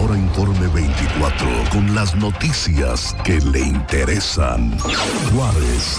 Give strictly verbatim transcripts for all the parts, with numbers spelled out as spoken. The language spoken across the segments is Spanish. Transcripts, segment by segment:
ahora Informe veinticuatro, con las noticias que le interesan. Juárez.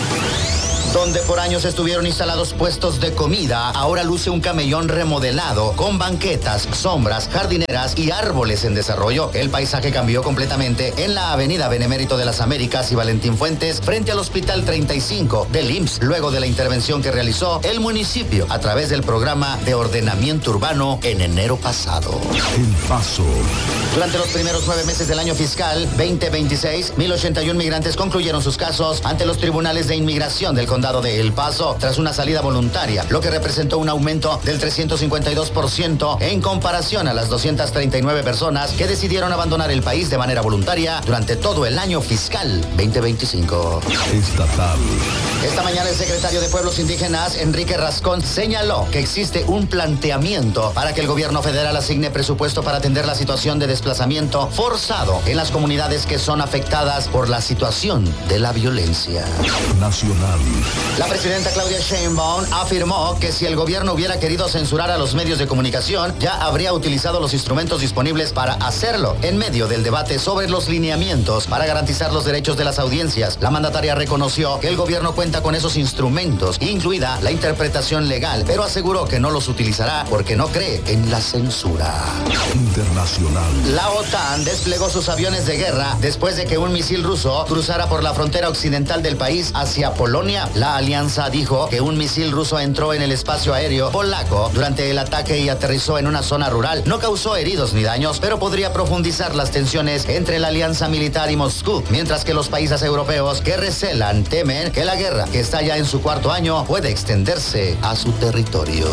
Donde por años estuvieron instalados puestos de comida, ahora luce un camellón remodelado con banquetas, sombras, jardineras y árboles en desarrollo. El paisaje cambió completamente en la avenida Benemérito de las Américas y Valentín Fuentes, frente al Hospital treinta y cinco del I M S S, luego de la intervención que realizó el municipio a través del programa de ordenamiento urbano en enero pasado. El Paso. Durante los primeros nueve meses del año fiscal veinte veintiséis, mil ochenta y uno migrantes concluyeron sus casos ante los tribunales de inmigración del condado de El Paso tras una salida voluntaria, lo que representó un aumento del trescientos cincuenta y dos por ciento en comparación a las doscientas treinta y nueve personas que decidieron abandonar el país de manera voluntaria durante todo el año fiscal veinte veinticinco. Estatal. Esta mañana el secretario de Pueblos Indígenas, Enrique Rascón, señaló que existe un planteamiento para que el gobierno federal asigne presupuesto para atender la situación de desplazamiento forzado en las comunidades que son afectadas por la situación de la violencia. Nacional. La presidenta Claudia Sheinbaum afirmó que si el gobierno hubiera querido censurar a los medios de comunicación, ya habría utilizado los instrumentos disponibles para hacerlo. En medio del debate sobre los lineamientos para garantizar los derechos de las audiencias, la mandataria reconoció que el gobierno cuenta con esos instrumentos, incluida la interpretación legal, pero aseguró que no los utilizará porque no cree en la censura. Internacional. La OTAN desplegó sus aviones de guerra después de que un misil ruso cruzara por la frontera occidental del país hacia Polonia. La alianza dijo que un misil ruso entró en el espacio aéreo polaco durante el ataque y aterrizó en una zona rural. No causó heridos ni daños, pero podría profundizar las tensiones entre la alianza militar y Moscú, mientras que los países europeos que recelan temen que la guerra, que está ya en su cuarto año, puede extenderse a su territorio.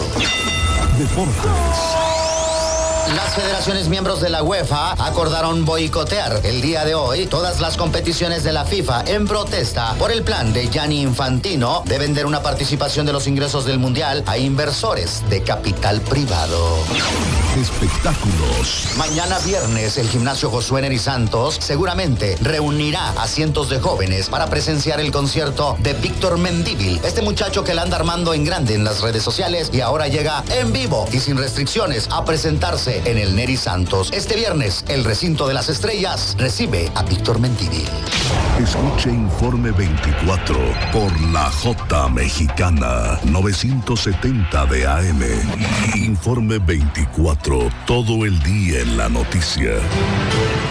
Deportes. Las federaciones miembros de la UEFA acordaron boicotear el día de hoy todas las competiciones de la FIFA en protesta por el plan de Gianni Infantino de vender una participación de los ingresos del Mundial a inversores de capital privado. Espectáculos. Mañana viernes, el gimnasio Josué Neri Santos seguramente reunirá a cientos de jóvenes para presenciar el concierto de Víctor Mendívil, este muchacho que la anda armando en grande en las redes sociales y ahora llega en vivo y sin restricciones a presentarse en el Neri Santos. Este viernes, el recinto de las estrellas recibe a Víctor Mendívil. Escuche Informe veinticuatro por la J Mexicana novecientos setenta de A M. Informe veinticuatro, todo el día en la noticia.